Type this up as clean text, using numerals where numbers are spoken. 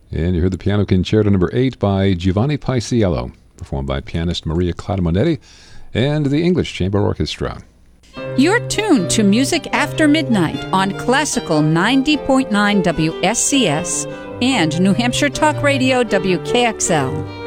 And you heard the Piano Concerto number 8 by Giovanni Paisiello, performed by pianist Maria Clara Monetti and the English Chamber Orchestra. You're tuned to Music After Midnight on Classical 90.9 WSCS and New Hampshire Talk Radio WKXL.